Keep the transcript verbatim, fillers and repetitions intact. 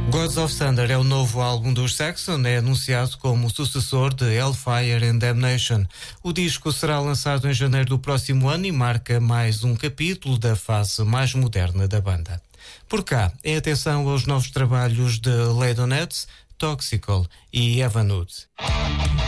Gods of Thunder é o novo álbum dos Saxon, é anunciado como o sucessor de Hellfire and Damnation. O disco será lançado em janeiro do próximo ano e marca mais um capítulo da fase mais moderna da banda. Por cá, em atenção aos novos trabalhos de Leadonets, Toxical e Evan Wood.